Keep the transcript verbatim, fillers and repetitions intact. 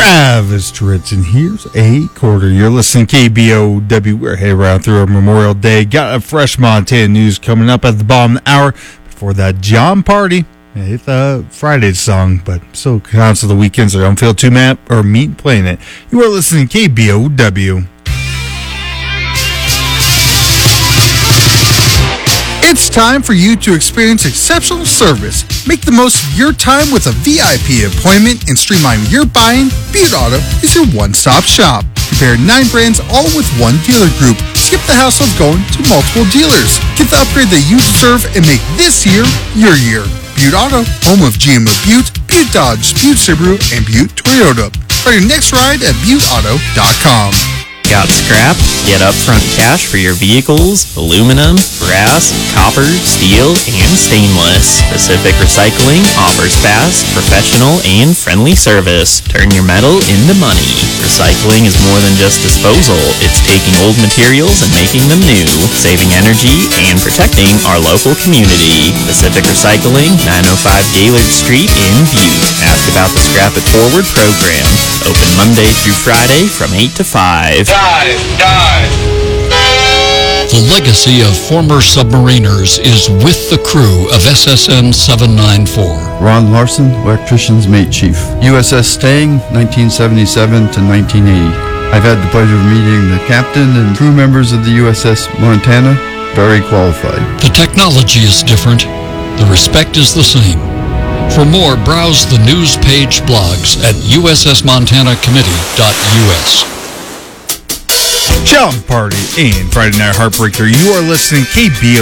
Travis Tritz, and here's a quarter. You're listening to K B O W. We're heading around through our Memorial Day. Got a fresh Montana news coming up at the bottom of the hour. Before that, John Party. It's a Friday's song, but still counts for the weekends, so don't feel too mad or mean playing it. You are listening to K B O W. It's time for you to experience exceptional service. Make the most of your time with a V I P appointment and streamline your buying. Butte Auto is your one-stop shop. Compare nine brands all with one dealer group. Skip the hassle of going to multiple dealers. Get the upgrade that you deserve and make this year your year. Butte Auto, home of G M of Butte, Butte Dodge, Butte Subaru, and Butte Toyota. For your next ride at butte auto dot com. Got scrap? Get upfront cash for your vehicles, aluminum, brass, copper, steel, and stainless. Pacific Recycling offers fast, professional, and friendly service. Turn your metal into money. Recycling is more than just disposal. It's taking old materials and making them new, saving energy and protecting our local community. Pacific Recycling, nine oh five Gaylord Street in Butte. Ask about the Scrap It Forward program. Open Monday through Friday from eight to five. Dive, dive. The legacy of former submariners is with the crew of S S N seven ninety-four. Ron Larson, Electrician's Mate Chief. U S S Staying, nineteen seventy-seven to nineteen eighty. I've had the pleasure of meeting the captain and crew members of the U S S Montana. Very qualified. The technology is different. The respect is the same. For more, browse the news page blogs at U S S Montana Committee dot U S. John Party and Friday Night Heartbreaker. You are listening to K B O